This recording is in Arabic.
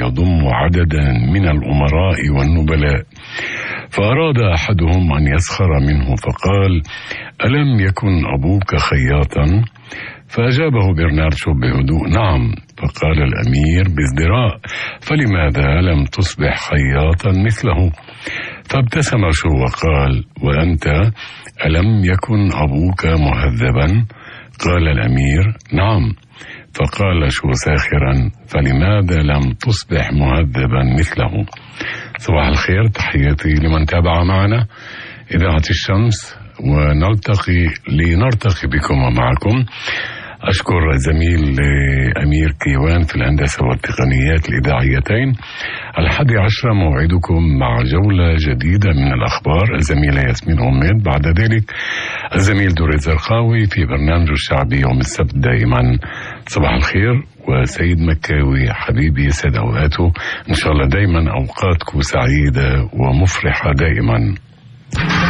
يضم عددا من الأمراء والنبلاء، فأراد أحدهم أن يسخر منه فقال: ألم يكن أبوك خياطا؟ فأجابه برنارد شو بهدوء: نعم. فقال الأمير بازدراء: فلماذا لم تصبح خياطا مثله؟ فابتسم شو وقال: وأنت ألم يكن أبوك مهذبا؟ قال الأمير: نعم. فقال شو ساخرا: فلماذا لم تصبح مهذبا مثله؟ صباح الخير، تحياتي لمن تابع معنا إذاعة الشمس، لنرتقي بكم ومعكم. أشكر زميل أمير كيوان في الهندسة والتقنيات الإذاعيتين. 11 موعدكم مع جولة جديدة من الأخبار، الزميلة ياسمين غميد، بعد ذلك الزميل دوري زرقاوي في برنامج الشعبي يوم السبت دائما. صباح الخير، وسيد مكاوي حبيبي يسعد أوقاته، إن شاء الله دائما أوقاتكم سعيدة ومفرحة دائما.